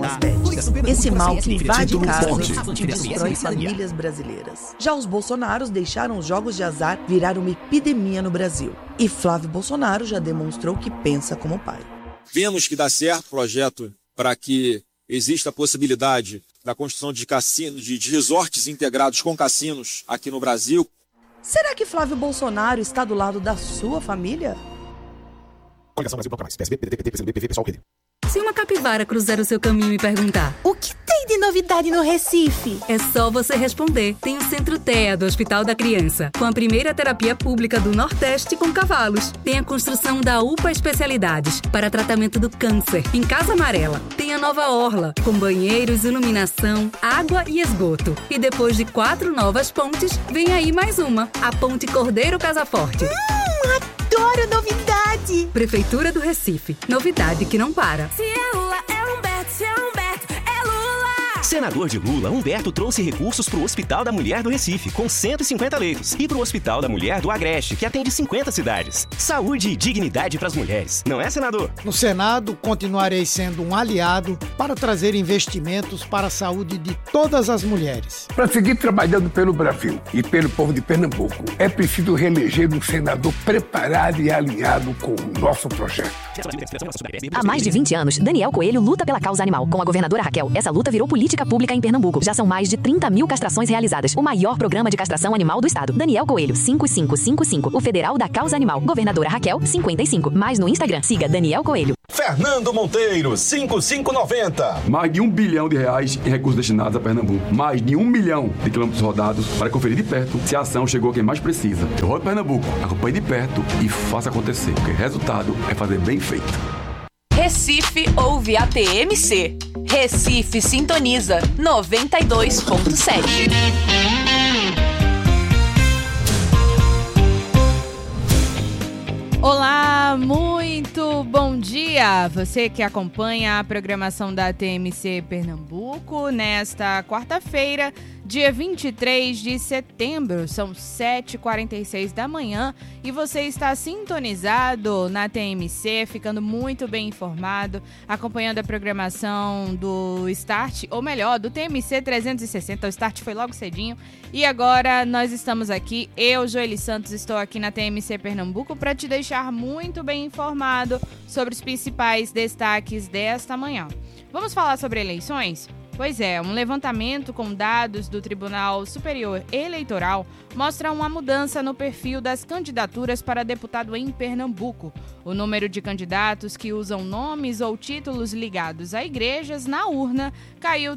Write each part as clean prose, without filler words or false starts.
nas bets. Esse mal que invade casas e destrói famílias brasileiras. Já os bolsonaros deixaram os jogos de azar virar uma epidemia no Brasil. E Flávio Bolsonaro já demonstrou que pensa como pai. Vemos que dá certo o projeto para que exista a possibilidade da construção de cassinos, de resorts integrados com cassinos aqui no Brasil. Será que Flávio Bolsonaro está do lado da sua família? Se uma capivara cruzar o seu caminho e perguntar: o que tem de novidade no Recife? É só você responder. Tem o Centro TEA do Hospital da Criança, com a primeira terapia pública do Nordeste com cavalos. Tem a construção da UPA Especialidades para tratamento do câncer, em Casa Amarela. Tem a nova Orla, com banheiros, iluminação, água e esgoto. E depois de 4 novas pontes, vem aí mais uma, a Ponte Cordeiro Casaforte. Adoro novidade! Prefeitura do Recife. Novidade que não para. Se é Lula, é Humberto. Se é Humberto, é Lula! Senador de Lula, Humberto trouxe recursos para o Hospital da Mulher do Recife, com 150 leitos, e para o Hospital da Mulher do Agreste, que atende 50 cidades. Saúde e dignidade para as mulheres, não é, senador? No Senado, continuarei sendo um aliado para trazer investimentos para a saúde de todas as mulheres. Para seguir trabalhando pelo Brasil e pelo povo de Pernambuco, é preciso reeleger um senador preparado e alinhado com o nosso projeto. Há mais de 20 anos, Daniel Coelho luta pela causa animal. Com a governadora Raquel, essa luta virou política pública em Pernambuco. Já são mais de 30 mil castrações realizadas. O maior programa de castração animal do estado. Daniel Coelho, 5555. O Federal da Causa Animal. Governadora Raquel, 55. Mais no Instagram, siga Daniel Coelho. Fernando Monteiro, 5590. Mais de R$1 bilhão em recursos destinados a Pernambuco. Mais de 1 milhão de quilômetros rodados para conferir de perto se a ação chegou a quem mais precisa. Eu rodo Pernambuco, acompanhe de perto e faça acontecer, porque resultado é fazer bem feito. Recife ouve a TMC. Recife sintoniza 92.7. Olá, muito bom dia! Você que acompanha a programação da TMC Pernambuco nesta quarta-feira, dia 23 de setembro, são 7h46 da manhã e você está sintonizado na TMC, ficando muito bem informado, acompanhando a programação do Start, ou melhor, do TMC 360, o Start foi logo cedinho e agora nós estamos aqui, eu, Joeli Santos, estou aqui na TMC Pernambuco para te deixar muito bem informado sobre os principais destaques desta manhã. Vamos falar sobre eleições? Pois é, um levantamento com dados do Tribunal Superior Eleitoral mostra uma mudança no perfil das candidaturas para deputado em Pernambuco. O número de candidatos que usam nomes ou títulos ligados a igrejas na urna caiu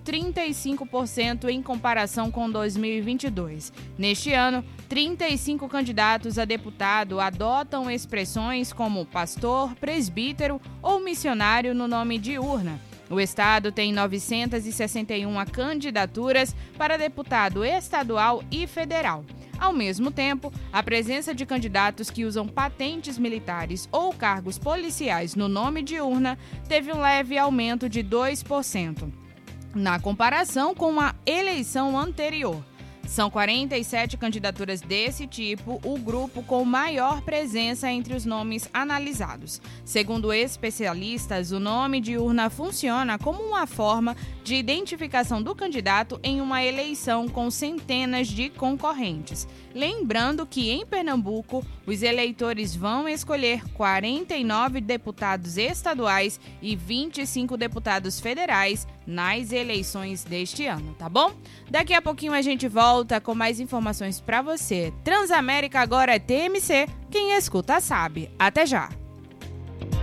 35% em comparação com 2022. Neste ano, 35 candidatos a deputado adotam expressões como pastor, presbítero ou missionário no nome de urna. O estado tem 961 candidaturas para deputado estadual e federal. Ao mesmo tempo, a presença de candidatos que usam patentes militares ou cargos policiais no nome de urna teve um leve aumento de 2%, na comparação com a eleição anterior. São 47 candidaturas desse tipo, o grupo com maior presença entre os nomes analisados. Segundo especialistas, o nome de urna funciona como uma forma de identificação do candidato em uma eleição com centenas de concorrentes. Lembrando que em Pernambuco, os eleitores vão escolher 49 deputados estaduais e 25 deputados federais nas eleições deste ano, tá bom? Daqui a pouquinho a gente volta com mais informações para você. Transamérica agora é TMC, quem escuta sabe. Até já!